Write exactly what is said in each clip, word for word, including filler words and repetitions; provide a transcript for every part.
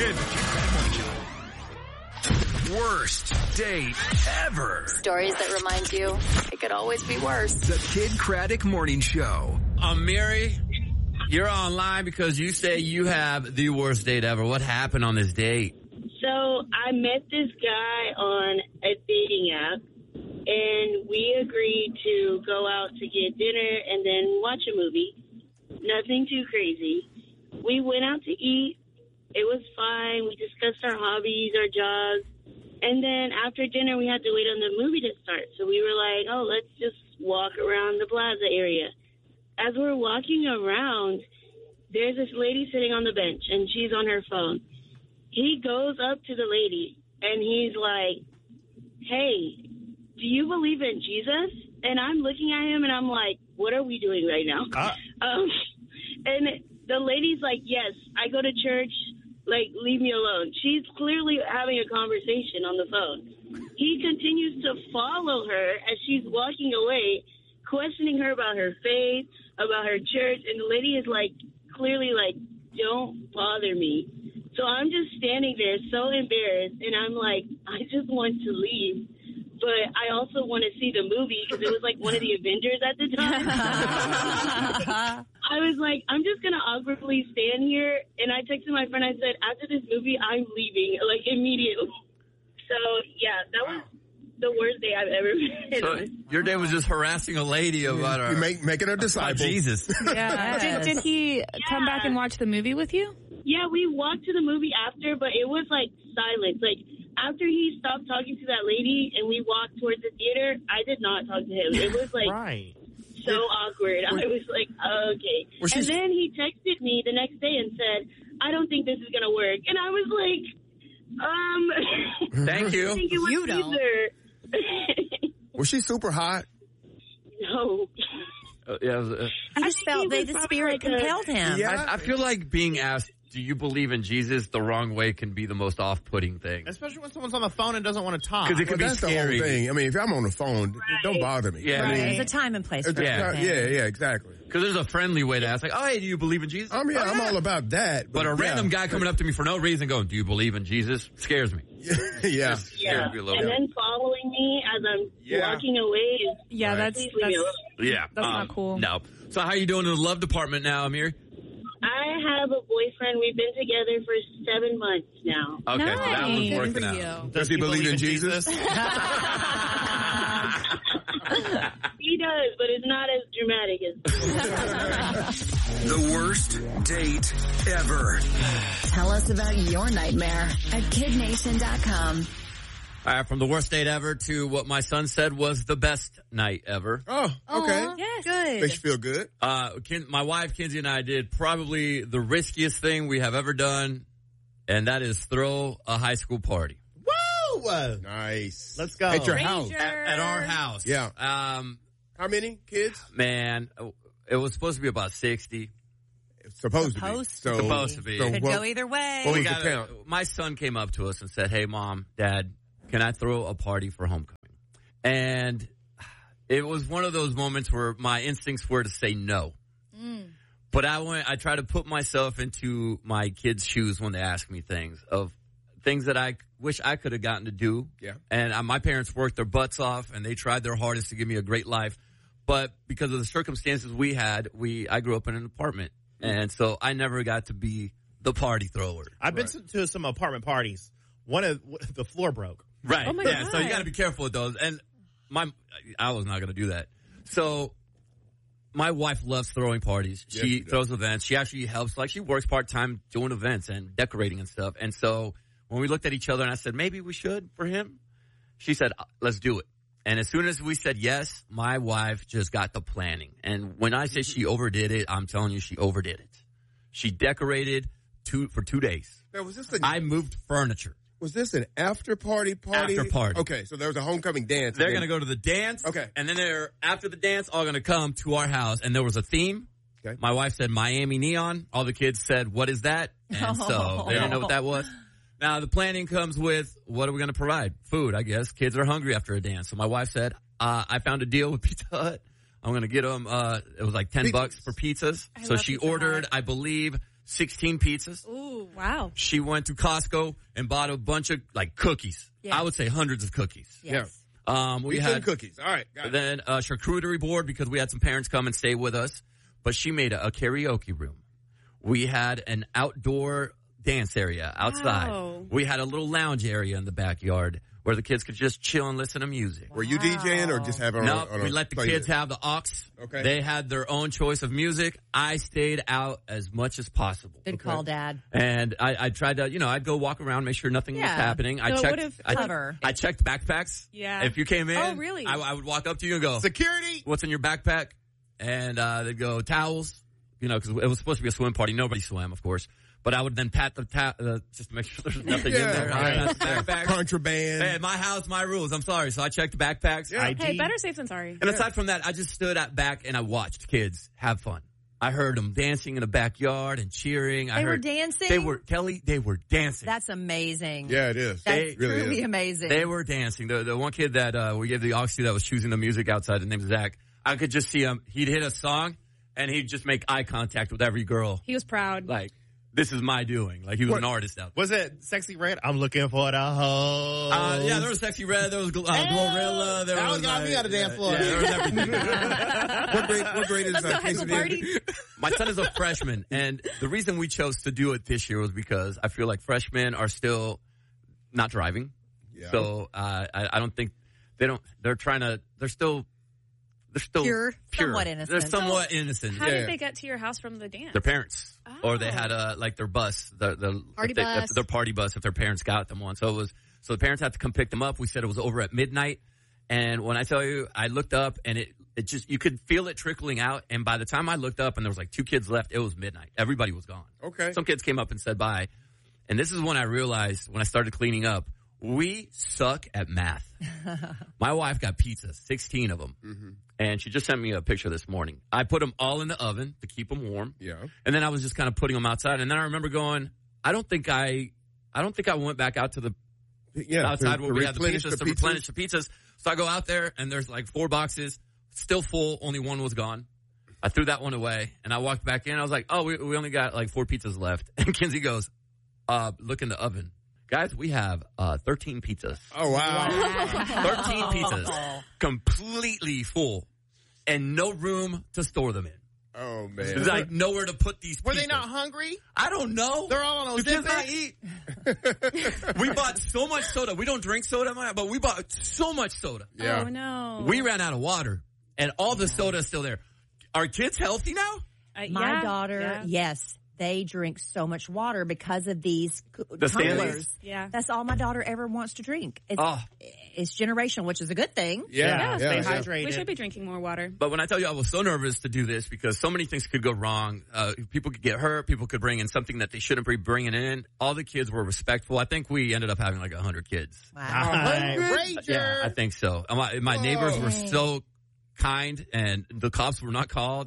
Kid. Worst date ever. Stories that remind you it could always be worse. The Kid Craddock Morning Show. Um, Mary, you're online because you say you have the worst date ever. What happened on this date? So I met this guy on a dating app, and we agreed to go out to get dinner and then watch a movie. Nothing too crazy. We went out to eat. It was fine. We discussed our hobbies, our jobs. And then after dinner, we had to wait on the movie to start. So we were like, oh, let's just walk around the plaza area. As we're walking around, there's this lady sitting on the bench, and she's on her phone. He goes up to the lady, and he's like, hey, do you believe in Jesus? And I'm looking at him, and I'm like, what are we doing right now? Uh. Um, and the lady's like, yes, I go to church. Like, leave me alone. She's clearly having a conversation on the phone. He continues to follow her as she's walking away, questioning her about her faith, about her church. And the lady is, like, clearly like, don't bother me. So I'm just standing there so embarrassed. And I'm like, I just want to leave. But I also want to see the movie because it was like one of the Avengers at the time. I was like, I'm just going to awkwardly stand here. And I texted my friend. I said, after this movie, I'm leaving, like, immediately. So, yeah, that was the worst day I've ever been so on. Your day was just harassing a lady about her. You're make, making a disciple. Jesus. Yeah. Did, did he yeah. come back and watch the movie with you? Yeah, we walked to the movie after, but it was, like, silence. Like, after he stopped talking to that lady and we walked towards the theater, I did not talk to him. It was, like, right. so awkward. I was like, okay. And then he texted me the next day and said, I don't think this is going to work. And I was like, um... Thank you. I think it was you don't. Was she super hot? No. Uh, yeah, was, uh, I just felt that the spirit compelled him. Yeah. I, I feel like being asked, do you believe in Jesus, the wrong way can be the most off-putting thing. Especially when someone's on the phone and doesn't want to talk. Because it can well, be that's scary. The whole thing. I mean, if I'm on the phone, right. don't bother me. Yeah. I mean, There's a time and place for Yeah. everything. Yeah, yeah, exactly. Because there's a friendly way to ask, like, oh, hey, do you believe in Jesus? I mean, yeah, oh, I'm yeah. all about that. But, but a yeah. random guy coming up to me for no reason going, do you believe in Jesus? Scares me. yeah. Scares Yeah. me a little And bit. then following me as I'm Yeah. walking away is... Yeah, Right. that's, Please leave me that's, alone. Yeah. that's um, not cool. No. So how are you doing in the love department now, Amir? I have a boyfriend. We've been together for seven months now. Okay, so that one's Nice. working Good for out. you. Does he believe in Jesus? He does, but it's not as dramatic as... The worst date ever. Tell us about your nightmare at kid nation dot com. All right, from the worst date ever to what my son said was the best night ever. Oh, okay. Yes. Good. Makes you feel good. Uh, Ken, my wife, Kinsey, and I did probably the riskiest thing we have ever done, and that is throw a high school party. Woo! Nice. Let's go. At your Ranger. house. At, at our house. Yeah. Um, How many kids? man, it was supposed to be about sixty. It's supposed, Supposed to be. So, Supposed to be. So Could what, go either way. what We was the got count? my son came up to us and said, hey, Mom, Dad, can I throw a party for homecoming? And it was one of those moments where my instincts were to say no. Mm. But I went, I try to put myself into my kids' shoes when they ask me things of things that I wish I could have gotten to do. Yeah. And uh, my parents worked their butts off and they tried their hardest to give me a great life. But because of the circumstances we had, we, I grew up in an apartment. And so I never got to be the party thrower. I've been right. to some apartment parties. One of the floor broke. Right. Oh my yeah. God. So you got to be careful with those. And my, I was not going to do that. So my wife loves throwing parties. Yes, she she does. throws events. She actually helps. Like she works part time doing events and decorating and stuff. And so when we looked at each other and I said, maybe we should for him. She said, let's do it. And as soon as we said yes, my wife just got the planning. And when I say she overdid it, I'm telling you she overdid it. She decorated two for two days. Now, was this a, I moved furniture. was this an after party party? After party. Okay, so there was a homecoming dance. They're and going to then- go to the dance. Okay. And then they're, after the dance, all going to come to our house. And there was a theme. Okay. My wife said Miami Neon. All the kids said, what is that? And so they didn't know what that was. Now, the planning comes with, what are we going to provide? Food, I guess. Kids are hungry after a dance. So my wife said, uh, I found a deal with Pizza Hut. I'm going to get them, uh, it was like ten Pizzas. bucks for pizzas. I so love she Pizza ordered, Hut. I believe, sixteen pizzas. Ooh, wow. She went to Costco and bought a bunch of, like, cookies. Yeah. I would say hundreds of cookies. Yes. Um, we We had cookies. All right. Got it. then a charcuterie board because we had some parents come and stay with us. But she made a, a karaoke room. We had an outdoor dance area outside. Wow. We had a little lounge area in the backyard where the kids could just chill and listen to music. Were you DJing or just have it on? No, on a we let the playlist? kids have the aux. Okay. They had their own choice of music. I stayed out as much as possible. Good call, Dad. And I, I tried to, you know, I'd go walk around, make sure nothing was Yeah. happening. I So it checked, would've I, cover. I checked backpacks. Yeah. If you came in, Oh, really? I, I would walk up to you and go, Security. "What's in your backpack?" And uh, they'd go, "Towels." You know, because it was supposed to be a swim party. Nobody swam, of course. But I would then pat the ta- uh, just to make sure there's nothing Yeah, in there. right. I pat the backpack. Contraband. Hey, my house, my rules. I'm sorry. So I checked the backpacks. Yeah. I D. Hey, better safe than sorry. And aside from that, I just stood out back and I watched kids have fun. I heard them dancing in the backyard and cheering. I They were heard dancing? They were Kelly. They were dancing. That's amazing. Yeah, it is. That's It really truly is. amazing. They were dancing. The the one kid that uh, we gave the aux to that was choosing the music outside, his name's Zach. I could just see him. He'd hit a song and he'd just make eye contact with every girl. He was proud. Like, this is my doing. Like, he was What? an artist out there. Was it Sexy Red? I'm looking for the hoe. Uh, yeah, there was Sexy Red, there was uh, Glorilla, there That was... one got me uh, on the dance floor. Yeah, there was everything. What grade, what grade is Let's uh, go high school Casey in? party. My son is a freshman, and the reason we chose to do it this year was because I feel like freshmen are still not driving. Yeah. So uh, I, I don't think they don't. They're trying to. They're still. They're still Pure, pure. somewhat innocent. They're somewhat innocent. How Yeah. did they get to your house from the dance? Their parents, or they Oh. had a like their bus, the the Party if they, bus. if their party bus. If their parents got them one, so it was. So the parents had to come pick them up. We said it was over at midnight, and when I tell you, I looked up and it it just you could feel it trickling out. And by the time I looked up and there was like two kids left, it was midnight. Everybody was gone. Okay. Some kids came up and said bye, and this is when I realized when I started cleaning up. We suck at math. My wife got pizzas, sixteen of them. Mm-hmm. And she just sent me a picture this morning. I put them all in the oven to keep them warm. Yeah. And then I was just kind of putting them outside. And then I remember going, I don't think I, I don't think I went back out to the Yeah. outside to- where to we had the replenish pizzas the to replenish the pizzas. So I go out there and there's like four boxes, still full. Only one was gone. I threw that one away and I walked back in. I was like, oh, we, we only got like four pizzas left. And Kinsey goes, uh, look in the oven. Guys, we have uh, thirteen pizzas. Oh, wow. thirteen pizzas. Completely full. And no room to store them in. Oh, There's man. like nowhere to put these Were pizzas. they not hungry? I don't know. They're all on Do kids not Ozempic? eat? We bought so much soda. We don't drink soda, but we bought so much soda. Yeah. Oh, no. We ran out of water, and all the soda is still there. Are kids healthy now? Uh, My yeah, daughter, yeah. yes, they drink so much water because of these c- The Stanleys? tumblers. Yeah. That's all my daughter ever wants to drink. It's, Oh. it's generational, which is a good thing. Yeah. Yeah, Yeah. Stay yeah. hydrated. We should be drinking more water. But when I tell you I was so nervous to do this because so many things could go wrong. Uh, people could get hurt. People could bring in something that they shouldn't be bringing in. All the kids were respectful. I think we ended up having like one hundred kids. Wow. Hi, Ranger. Yeah, I think so. And My, my neighbors were so kind, and the cops were not called.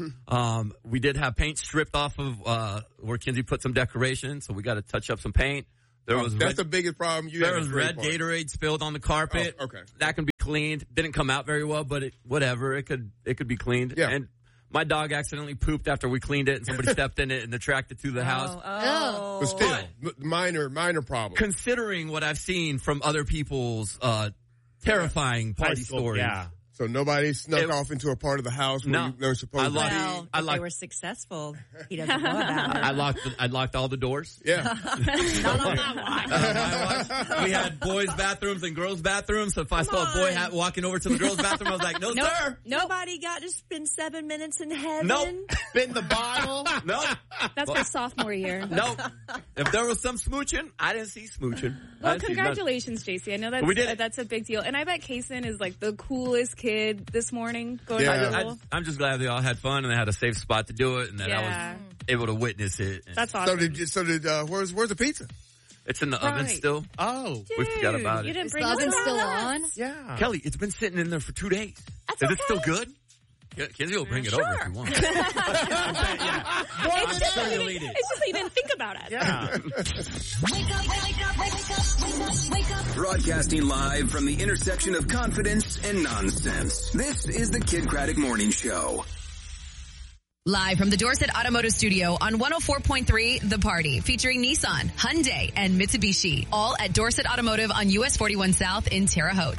Um, we did have paint stripped off of uh, where Kinsey put some decorations, so we got to touch up some paint. There Oh, was that's red, the biggest problem you there have. was at red Great Park. Gatorade spilled on the carpet. Oh, okay. That can be cleaned. Didn't come out very well, but it, whatever. It could it could be cleaned. Yeah. And my dog accidentally pooped after we cleaned it, and somebody stepped in it and attracted it to the house. Oh. But still, But- m- minor, minor problem. Considering what I've seen from other people's uh, terrifying High party school, stories. Yeah. So nobody snuck It- off into a part of the house where No. you weren't supposed I to locked- be. Well, I if like- they were successful, he doesn't know about it. I locked the, I locked all the doors. Yeah. Not on my watch. Uh, my watch. We had boys' bathrooms and girls' bathrooms. So if I saw a boy on. hat walking over to the girls' bathroom, I was like, "No, Nope. sir, Nobody got to spend seven minutes in heaven. Nope. Spin the bottle. no, That's my sophomore year. no." If there was some smooching, I didn't see smooching. I Well, didn't see congratulations, J C. I know that's We did it. uh, that's a big deal, and I bet Kaysen is like the coolest kid this morning going Yeah. to nothing. school. I, I'm just glad they all had fun and they had a safe spot to do it, and that Yeah. I was able to witness it. And That's So awesome. did you, so did uh, where's where's the pizza? it's in the oven Right. still. Oh. We forgot Dude, about it. You didn't Is bring the oven us still that? on? Yeah. Kelly, it's been sitting in there for two days. Is it still good? Yeah, Kinsey will bring it over if you want. It's just, sure that you'll you eat didn't- it. it's just that you didn't think about it. Yeah. Broadcasting live from the intersection of confidence and nonsense. This is the Kid Craddock Morning Show. Live from the Dorset Automotive Studio on one oh four point three The Party, featuring Nissan, Hyundai, and Mitsubishi, all at Dorset Automotive on U S forty-one South in Terre Haute.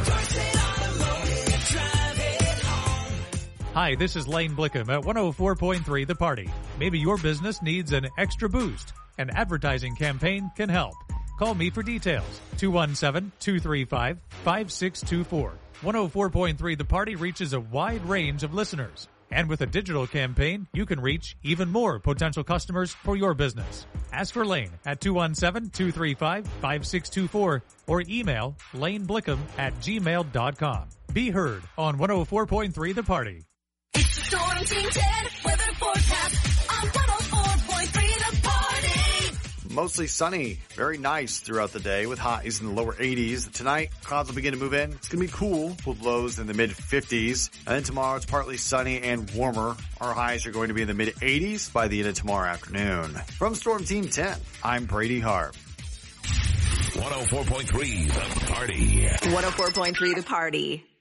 Hi, this is Lane Blickham at one oh four point three The Party. Maybe your business needs an extra boost. An advertising campaign can help. Call me for details. two one seven, two three five, five six two four. one oh four point three The Party reaches a wide range of listeners. And with a digital campaign, you can reach even more potential customers for your business. Ask for Lane at two one seven, two three five, five six two four or email laneblickham at gmail dot com. Be heard on one oh four point three The Party. It's the Storm Team ten weather forecast on one oh four point three The Party. Mostly sunny, very nice throughout the day with highs in the lower eighties. Tonight, clouds will begin to move in. It's going to be cool with lows in the mid fifties. And then tomorrow, it's partly sunny and warmer. Our highs are going to be in the mid eighties by the end of tomorrow afternoon. From Storm Team ten, I'm Brady Harp. one oh four point three The Party. one oh four point three The Party.